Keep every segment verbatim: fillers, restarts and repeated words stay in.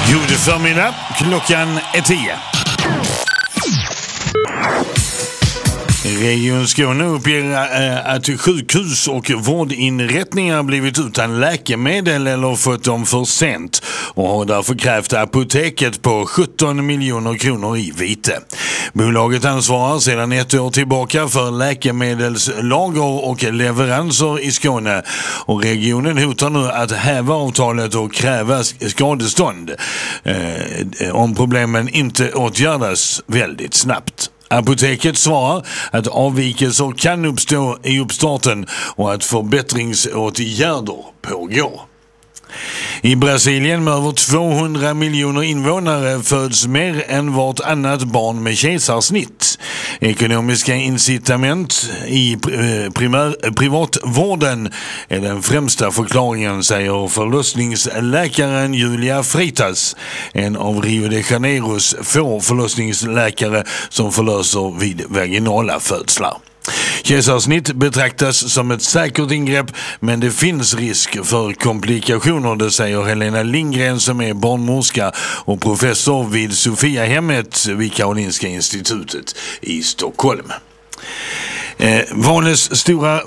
God förmiddag, klockan är tio. Region Skåne uppger att sjukhus och vårdinrättningar blivit utan läkemedel eller fått dem för sent och har därför krävt apoteket på sjutton miljoner kronor i vite. Bolaget ansvarar sedan ett år tillbaka för läkemedelslager och leveranser i Skåne och regionen hotar nu att häva avtalet och kräva skadestånd eh, om problemen inte åtgärdas väldigt snabbt. Apoteket svarar att avvikelser kan uppstå i uppstarten och att förbättringsåtgärder pågår. I Brasilien med över tvåhundra miljoner invånare föds mer än vart annat barn med kejsarsnitt. Ekonomiska incitament i primär, privatvården är den främsta förklaringen, säger förlossningsläkaren Julia Freitas, en av Rio de Janeiros få förlossningsläkare som förlöser vid vaginala födslar. Kejsarsnitt betraktas som ett säkert ingrepp, men det finns risk för komplikationer, det säger Helena Lindgren som är barnmorska och professor vid Sofiahemmet vid Karolinska institutet i Stockholm. Eh, Valets stora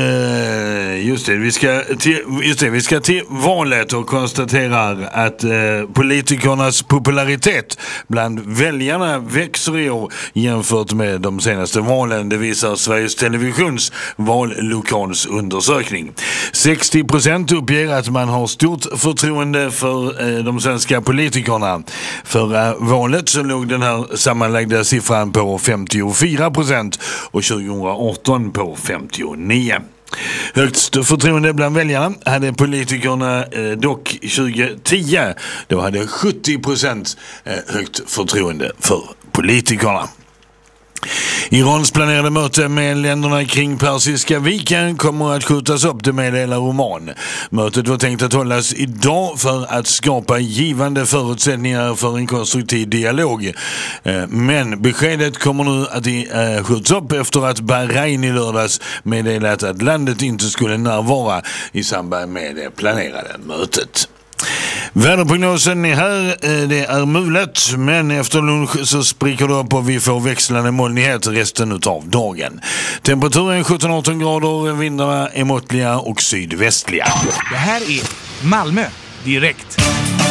eh, just det, vi ska till, just det, vi ska till valet och konstaterar att eh, politikernas popularitet bland väljarna växer i år jämfört med de senaste valen. Det visar Sveriges Televisions vallokalsundersökning. sextio procent uppger att man har stort förtroende för eh, de svenska politikerna. Förra valet så låg den här sammanlagda siffran på femtiofyra procent och tjugoarton på femtionio. Högst förtroende bland väljarna hade politikerna eh, dock tjugohundratio. Då hade sjuttio procent eh, högt förtroende för politikerna. Irans planerade möte med länderna kring Persiska viken kommer att skjutas upp, det meddelar Oman. Mötet var tänkt att hållas idag för att skapa givande förutsättningar för en konstruktiv dialog. Men beskedet kommer nu att skjutas upp efter att Bahrain i lördags meddelat att landet inte skulle närvara i samband med det planerade mötet. Väderprognosen är här, det är mulet, men efter lunch så spricker det upp och vi får växlande molnighet resten av dagen. Temperaturen sjutton arton grader, vindarna är måttliga och sydvästliga. Det här är Malmö direkt.